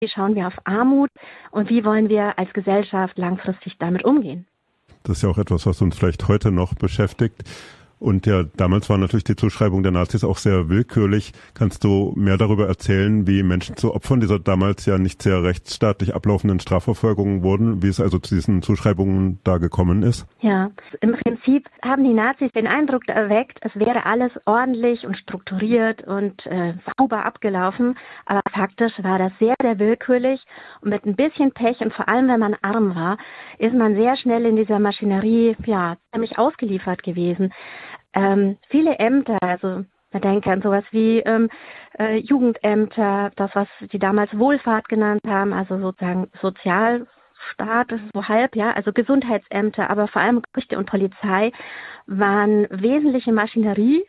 wie schauen wir auf Armut und wie wollen wir als Gesellschaft langfristig damit umgehen. Das ist ja auch etwas, was uns vielleicht heute noch beschäftigt. Und ja, damals war natürlich die Zuschreibung der Nazis auch sehr willkürlich. Kannst du mehr darüber erzählen, wie Menschen zu Opfern dieser damals ja nicht sehr rechtsstaatlich ablaufenden Strafverfolgung wurden, wie es also zu diesen Zuschreibungen da gekommen ist? Ja, im Prinzip haben die Nazis den Eindruck erweckt, es wäre alles ordentlich und strukturiert und sauber abgelaufen, aber faktisch war das sehr, sehr willkürlich und mit ein bisschen Pech und vor allem, wenn man arm war, ist man sehr schnell in dieser Maschinerie, ziemlich ausgeliefert gewesen. Viele Ämter, also man denkt an sowas wie Jugendämter, das, was die damals Wohlfahrt genannt haben, also sozusagen Sozialstaat, das ist so halb, also Gesundheitsämter, aber vor allem Gerichte und Polizei waren wesentliche Maschinerie,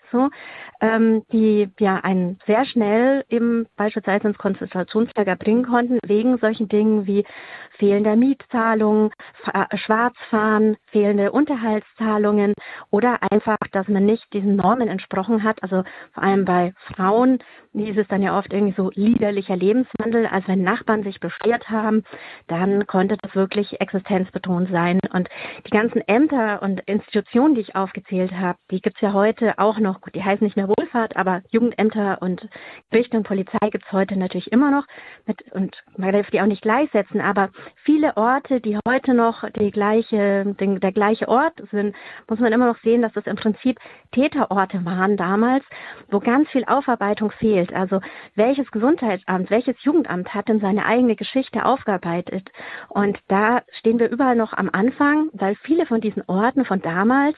die einen sehr schnell eben beispielsweise ins Konzentrationslager bringen konnten, wegen solchen Dingen wie fehlender Mietzahlungen, Schwarzfahren, fehlende Unterhaltszahlungen oder einfach, dass man nicht diesen Normen entsprochen hat. Also vor allem bei Frauen hieß es dann ja oft irgendwie so liederlicher Lebenswandel. Also wenn Nachbarn sich beschwert haben, dann konnte das wirklich existenzbedrohend sein. Und die ganzen Ämter und Institutionen, die ich aufgezählt habe, die gibt's ja heute auch noch. Gut, die heißen nicht mehr Wohlfahrt, aber Jugendämter und Gerichte und Polizei gibt's heute natürlich immer noch. Und man darf die auch nicht gleichsetzen, aber viele Orte, die heute noch der gleiche Ort sind, muss man immer noch sehen, dass das im Prinzip Täterorte waren damals, wo ganz viel Aufarbeitung fehlt. Also welches Gesundheitsamt, welches Jugendamt hat denn seine eigene Geschichte aufgearbeitet? Und da stehen wir überall noch am Anfang, weil viele von diesen Orten von damals,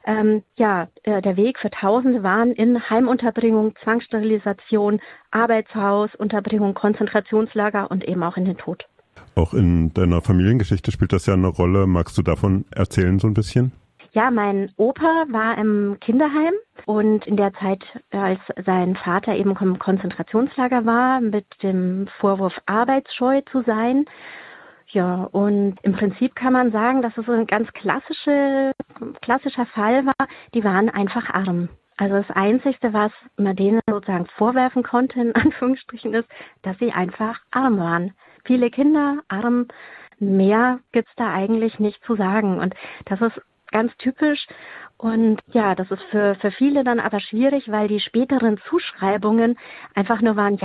der Weg für Tausende waren in Heimunterbringung, Zwangssterilisation, Arbeitshaus, Unterbringung, Konzentrationslager und eben auch in den Tod. Auch in deiner Familiengeschichte spielt das ja eine Rolle. Magst du davon erzählen so ein bisschen? Ja, mein Opa war im Kinderheim und in der Zeit, als sein Vater eben im Konzentrationslager war, mit dem Vorwurf arbeitsscheu zu sein. Ja, und im Prinzip kann man sagen, dass es so ein ganz klassischer Fall war. Die waren einfach arm. Also das Einzige, was man denen sozusagen vorwerfen konnte, in Anführungsstrichen, ist, dass sie einfach arm waren. Viele Kinder, arm, mehr gibt's da eigentlich nicht zu sagen. Und das ist ganz typisch. Und ja, das ist für viele dann aber schwierig, weil die späteren Zuschreibungen einfach nur waren,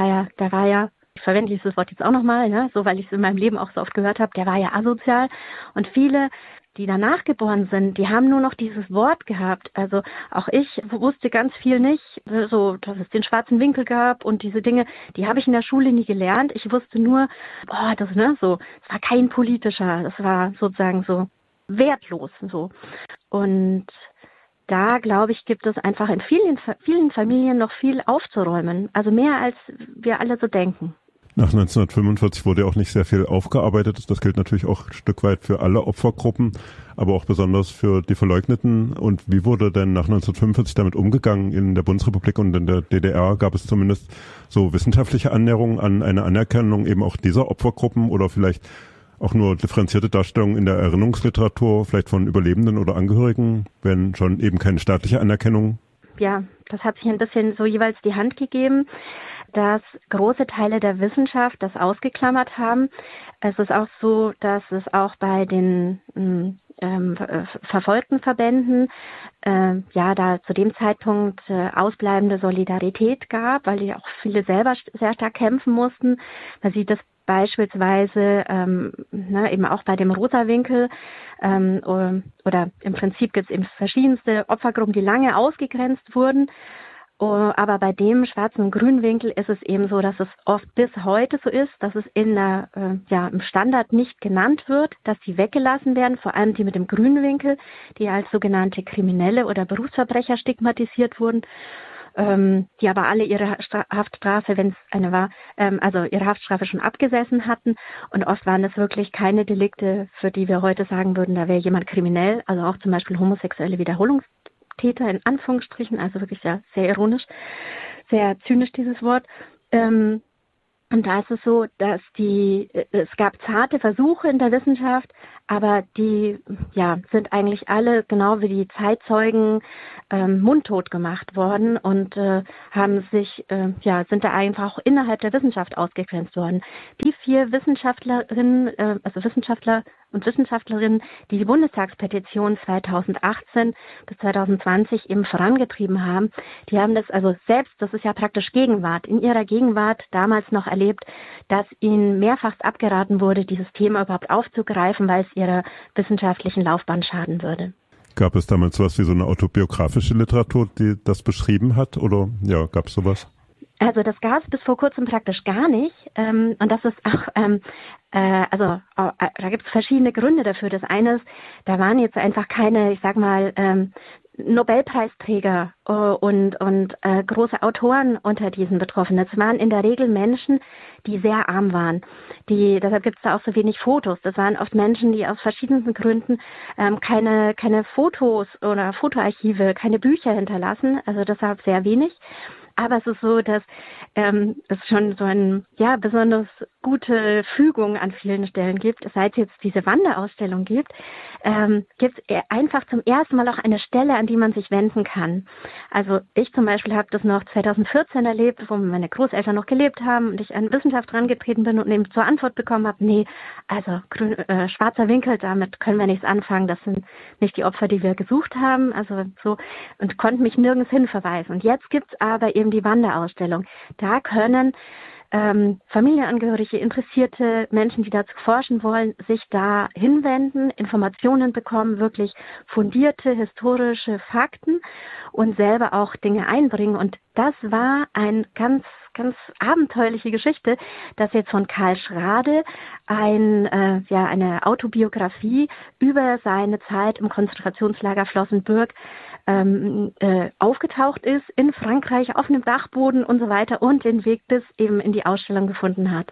ich verwende dieses Wort jetzt auch nochmal, so weil ich es in meinem Leben auch so oft gehört habe, der war ja asozial. Und viele, die danach geboren sind, die haben nur noch dieses Wort gehabt. Also auch ich wusste ganz viel nicht, so dass es den schwarzen Winkel gab und diese Dinge, die habe ich in der Schule nie gelernt. Ich wusste nur, es war kein politischer, das war sozusagen so wertlos so. Und da, glaube ich, gibt es einfach in vielen Familien noch viel aufzuräumen. Also mehr, als wir alle so denken. Nach 1945 wurde auch nicht sehr viel aufgearbeitet. Das gilt natürlich auch ein Stück weit für alle Opfergruppen, aber auch besonders für die Verleugneten. Und wie wurde denn nach 1945 damit umgegangen? In der Bundesrepublik und in der DDR gab es zumindest so wissenschaftliche Annäherungen an eine Anerkennung eben auch dieser Opfergruppen oder vielleicht auch nur differenzierte Darstellungen in der Erinnerungsliteratur, vielleicht von Überlebenden oder Angehörigen, wenn schon eben keine staatliche Anerkennung? Ja, das hat sich ein bisschen so jeweils die Hand gegeben, dass große Teile der Wissenschaft das ausgeklammert haben. Es ist auch so, dass es auch bei den verfolgten Verbänden da zu dem Zeitpunkt ausbleibende Solidarität gab, weil die auch viele selber sehr stark kämpfen mussten. Man sieht das beispielsweise eben auch bei dem Rosa-Winkel oder im Prinzip gibt es eben verschiedenste Opfergruppen, die lange ausgegrenzt wurden. Aber bei dem schwarzen und grünen Winkel ist es eben so, dass es oft bis heute so ist, dass es im Standard nicht genannt wird, dass die weggelassen werden, vor allem die mit dem grünen Winkel, die als sogenannte Kriminelle oder Berufsverbrecher stigmatisiert wurden, die aber alle ihre Haftstrafe, wenn es eine war, ihre Haftstrafe schon abgesessen hatten. Und oft waren es wirklich keine Delikte, für die wir heute sagen würden, da wäre jemand kriminell, also auch zum Beispiel homosexuelle Wiederholungstäter in Anführungsstrichen, also wirklich sehr, sehr ironisch, sehr zynisch dieses Wort. Und da ist es so, dass es gab zarte Versuche in der Wissenschaft, aber die sind eigentlich alle, genau wie die Zeitzeugen, mundtot gemacht worden und sind da einfach auch innerhalb der Wissenschaft ausgegrenzt worden. Die 4 Wissenschaftlerinnen, also Wissenschaftler und Wissenschaftlerinnen, die die Bundestagspetition 2018 bis 2020 eben vorangetrieben haben, die haben das also selbst, das ist ja praktisch Gegenwart, in ihrer Gegenwart damals noch erlebt, dass ihnen mehrfach abgeraten wurde, dieses Thema überhaupt aufzugreifen, weil es ihrer wissenschaftlichen Laufbahn schaden würde. Gab es damals sowas wie so eine autobiografische Literatur, die das beschrieben hat? Oder ja, gab es sowas? Also das gab es bis vor kurzem praktisch gar nicht. Und das ist auch, da gibt es verschiedene Gründe dafür. Das eine ist, da waren jetzt einfach keine, ich sag mal, Nobelpreisträger und große Autoren unter diesen Betroffenen. Es waren in der Regel Menschen, die sehr arm waren. Deshalb gibt es da auch so wenig Fotos. Das waren oft Menschen, die aus verschiedensten Gründen keine Fotos oder Fotoarchive, keine Bücher hinterlassen. Also deshalb sehr wenig. Aber es ist so, dass es schon so eine besonders gute Fügung an vielen Stellen gibt. Seit es jetzt diese Wanderausstellung gibt, gibt es einfach zum ersten Mal auch eine Stelle, an die man sich wenden kann. Also ich zum Beispiel habe das noch 2014 erlebt, wo meine Großeltern noch gelebt haben und ich an Wissenschaft herangetreten bin und eben zur Antwort bekommen habe, nee, also schwarzer Winkel, damit können wir nichts anfangen. Das sind nicht die Opfer, die wir gesucht haben. Also so, und konnten mich nirgends hin verweisen. Und jetzt gibt es aber eben die Wanderausstellung. Da können Familienangehörige, interessierte Menschen, die dazu forschen wollen, sich da hinwenden, Informationen bekommen, wirklich fundierte historische Fakten und selber auch Dinge einbringen. Und das war ein ganz abenteuerliche Geschichte, dass jetzt von Karl Schrade eine Autobiografie über seine Zeit im Konzentrationslager Flossenbürg aufgetaucht ist, in Frankreich, auf einem Dachboden und so weiter und den Weg bis eben in die Ausstellung gefunden hat.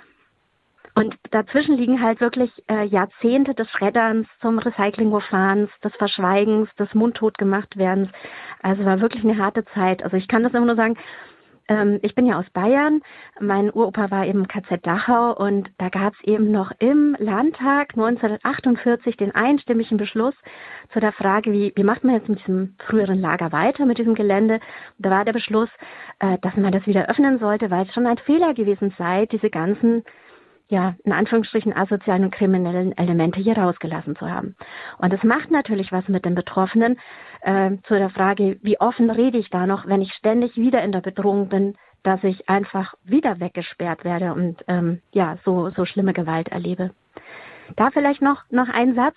Und dazwischen liegen halt wirklich Jahrzehnte des Schredderns, zum Recyclingverfahrens, des Verschweigens, des Mundtotgemachtwerdens. Also war wirklich eine harte Zeit. Also ich kann das immer nur sagen, ich bin ja aus Bayern, mein Uropa war eben im KZ Dachau und da gab es eben noch im Landtag 1948 den einstimmigen Beschluss zu der Frage, wie macht man jetzt mit diesem früheren Lager weiter, mit diesem Gelände. Und da war der Beschluss, dass man das wieder öffnen sollte, weil es schon ein Fehler gewesen sei, diese ganzen in Anführungsstrichen asozialen und kriminellen Elemente hier rausgelassen zu haben. Und das macht natürlich was mit den Betroffenen zu der Frage, wie offen rede ich da noch, wenn ich ständig wieder in der Bedrohung bin, dass ich einfach wieder weggesperrt werde und so schlimme Gewalt erlebe. Da vielleicht noch ein Satz.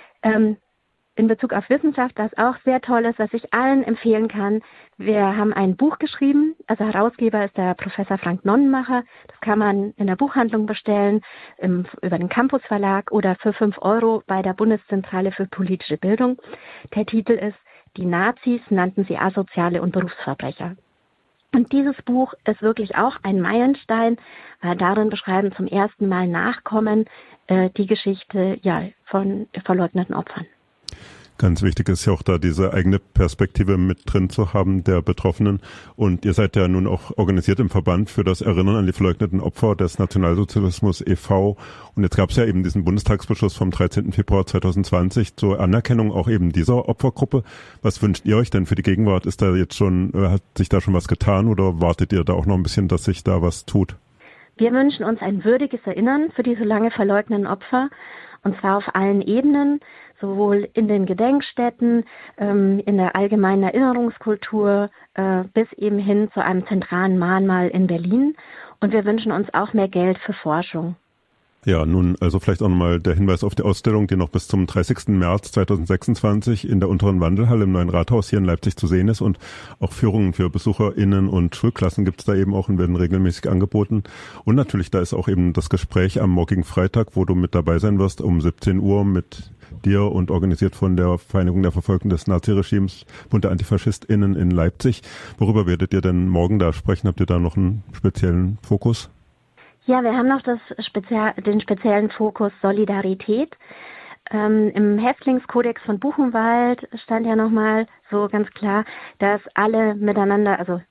In Bezug auf Wissenschaft, das auch sehr toll ist, was ich allen empfehlen kann. Wir haben ein Buch geschrieben, also Herausgeber ist der Professor Frank Nonnenmacher. Das kann man in der Buchhandlung bestellen, über den Campus Verlag oder für 5 € bei der Bundeszentrale für politische Bildung. Der Titel ist Die Nazis nannten sie Asoziale und Berufsverbrecher. Und dieses Buch ist wirklich auch ein Meilenstein, weil darin beschreiben zum ersten Mal Nachkommen die Geschichte von verleugneten Opfern. Ganz wichtig ist ja auch da diese eigene Perspektive mit drin zu haben der Betroffenen. Und ihr seid ja nun auch organisiert im Verband für das Erinnern an die verleugneten Opfer des Nationalsozialismus e.V. Und jetzt gab es ja eben diesen Bundestagsbeschluss vom 13. Februar 2020 zur Anerkennung auch eben dieser Opfergruppe. Was wünscht ihr euch denn für die Gegenwart? Ist da jetzt schon, hat sich da schon was getan oder wartet ihr da auch noch ein bisschen, dass sich da was tut? Wir wünschen uns ein würdiges Erinnern für diese lange verleugneten Opfer. Und zwar auf allen Ebenen, sowohl in den Gedenkstätten, in der allgemeinen Erinnerungskultur, bis eben hin zu einem zentralen Mahnmal in Berlin. Und wir wünschen uns auch mehr Geld für Forschung. Ja, nun also vielleicht auch nochmal der Hinweis auf die Ausstellung, die noch bis zum 30. März 2026 in der Unteren Wandelhalle im Neuen Rathaus hier in Leipzig zu sehen ist. Und auch Führungen für BesucherInnen und Schulklassen gibt es da eben auch und werden regelmäßig angeboten. Und natürlich, da ist auch eben das Gespräch am morgigen Freitag, wo du mit dabei sein wirst, um 17 Uhr mit dir und organisiert von der Vereinigung der Verfolgten des Naziregimes, Bund der AntifaschistInnen in Leipzig. Worüber werdet ihr denn morgen da sprechen? Habt ihr da noch einen speziellen Fokus? Ja, wir haben noch den speziellen Fokus Solidarität. Im Häftlingskodex von Buchenwald stand ja nochmal so ganz klar, dass alle miteinander, also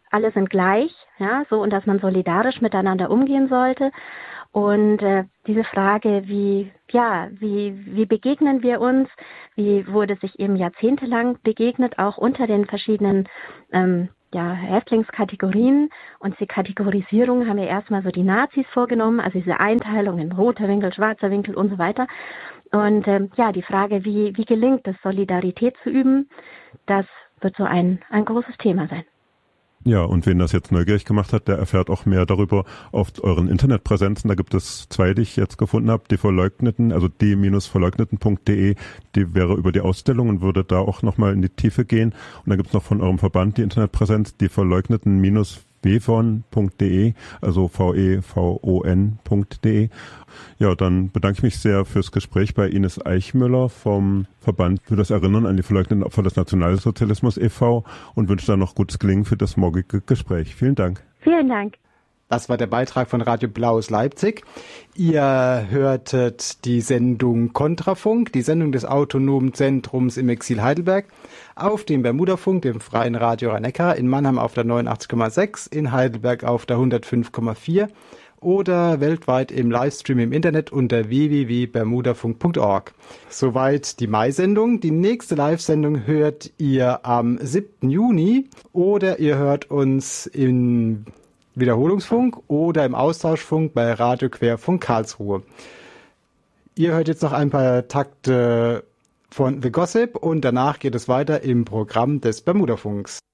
alle sind gleich, ja, so, und dass man solidarisch miteinander umgehen sollte. Und diese Frage, wie begegnen wir uns, wie wurde sich eben jahrzehntelang begegnet, auch unter den verschiedenen Häftlingskategorien. Und die Kategorisierung haben ja erstmal so die Nazis vorgenommen, also diese Einteilung in roter Winkel, schwarzer Winkel und so weiter. Und die Frage, wie gelingt es, Solidarität zu üben, das wird so ein großes Thema sein. Ja, und wen das jetzt neugierig gemacht hat, der erfährt auch mehr darüber auf euren Internetpräsenzen. Da gibt es 2, die ich jetzt gefunden habe. Die Verleugneten, also die-verleugneten.de, die wäre über die Ausstellung und würde da auch nochmal in die Tiefe gehen. Und dann gibt es noch von eurem Verband die Internetpräsenz, die verleugneten-wevon.de, also vevon.de. Ja, dann bedanke ich mich sehr fürs Gespräch bei Ines Eichmüller vom Verband für das Erinnern an die verleugneten Opfer des Nationalsozialismus e.V. und wünsche dann noch gutes Gelingen für das morgige Gespräch. Vielen Dank. Vielen Dank. Das war der Beitrag von Radio Blau aus Leipzig. Ihr hörtet die Sendung Kontrafunk, die Sendung des Autonomen Zentrums im Exil Heidelberg, auf dem Bermudafunk, dem freien Radio Rhein-Neckar, in Mannheim auf der 89,6, in Heidelberg auf der 105,4 oder weltweit im Livestream im Internet unter www.bermudafunk.org. Soweit die Mai-Sendung. Die nächste Live-Sendung hört ihr am 7. Juni oder ihr hört uns im Wiederholungsfunk oder im Austauschfunk bei Radio Querfunk Karlsruhe. Ihr hört jetzt noch ein paar Takte von The Gossip und danach geht es weiter im Programm des Bermudafunks.